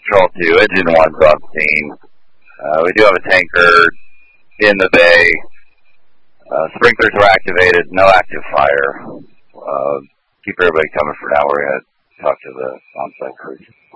Patrol 2, Engine 1's on scene. We do have a tanker in the bay. Sprinklers were activated, no active fire. Keep everybody coming for now. We're going to talk to the on-site crews.